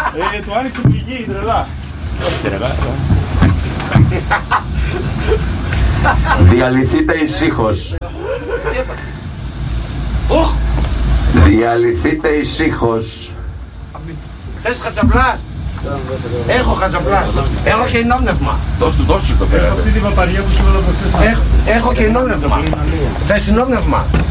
Του άνοιξε πηγή, τρελά. Διαλυθείτε ησύχως. Διαλυθείτε ησύχως. Θες χατσαπλάστ? Έχω χατσαπλάστ. Έχω και ενόπνευμα. Δώσ' του το πέρα. Αυτή την παπαριά που σου λέω από χθες. Έχω και ενόπνευμα. Θες ενόπνευμα?